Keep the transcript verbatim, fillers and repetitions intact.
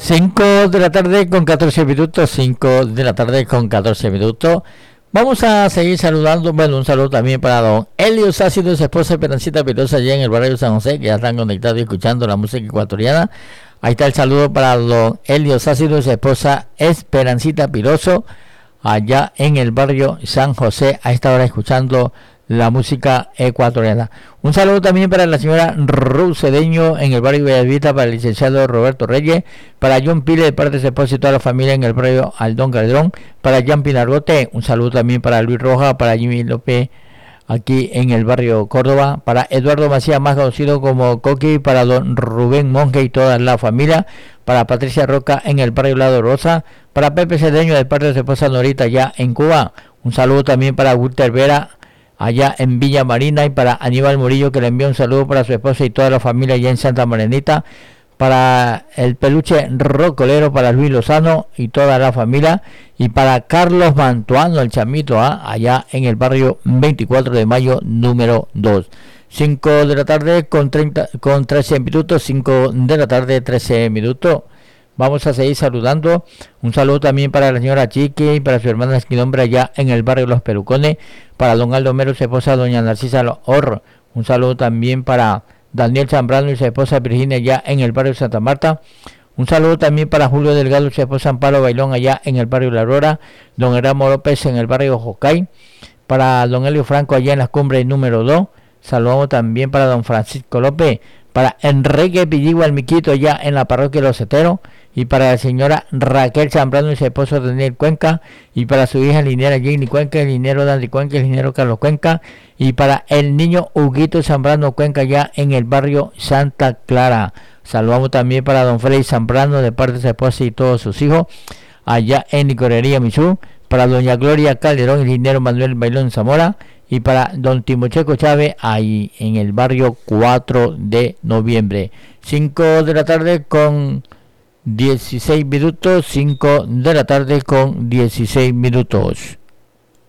cinco de la tarde con catorce minutos, cinco de la tarde con catorce minutos. Vamos a seguir saludando, bueno, un saludo también para don Elio Sácido y su esposa Esperancita Pirosa allá en el barrio de San José, que ya están conectados y escuchando la música ecuatoriana. Ahí está el saludo para don Elio Sácido y su esposa Esperancita Piroso, allá en el barrio San José, a esta hora escuchando la música ecuatoriana. Un saludo también para la señora Ruth Cedeño en el barrio Bellavista, para el licenciado Roberto Reyes, para John Pile de parte de su esposa y toda la familia en el barrio Aldón Calderón, para Jan Pinargote, un saludo también para Luis Roja, para Jimmy López aquí en el barrio Córdoba, para Eduardo Macías, más conocido como Coqui, para don Rubén Monge y toda la familia, para Patricia Roca en el barrio Lado Rosa, para Pepe Cedeño de parte de su esposa Norita ya en Cuba, un saludo también para Walter Vera allá en Villa Marina, y para Aníbal Murillo, que le envía un saludo para su esposa y toda la familia allá en Santa Morenita, para el peluche rocolero, para Luis Lozano y toda la familia, y para Carlos Mantuano, el chamito, ¿eh? allá en el barrio veinticuatro de mayo número dos. cinco de la tarde con treinta, con trece minutos, cinco de la tarde trece minutos. Vamos a seguir saludando. Un saludo también para la señora Chiqui y para su hermana Esquinombre allá en el barrio Los Pelucones, para don Aldo Mero y su esposa doña Narcisa Orr. Un saludo también para Daniel Zambrano y su esposa Virginia allá en el barrio Santa Marta. Un saludo también para Julio Delgado y su esposa Amparo Bailón allá en el barrio La Aurora, don Eramo López en el barrio Jocay, para don Elio Franco allá en las cumbres número dos. Saludamos también para don Francisco López, para Enrique Pilligua el Miquito allá en la parroquia Los Ceteros, y para la señora Raquel Zambrano y su esposo Daniel Cuenca, y para su hija Linera Jenny Cuenca, el linero Dandy Cuenca, el linero Carlos Cuenca, y para el niño Huguito Zambrano Cuenca allá en el barrio Santa Clara. Saludamos también para don Freddy Zambrano de parte de su esposa y todos sus hijos allá en Licorería Misú, para doña Gloria Calderón, el linero Manuel Bailón Zamora, y para don Timocheco Chávez ahí en el barrio cuatro de noviembre. cinco de la tarde con dieciséis minutos, cinco de la tarde con dieciséis minutos.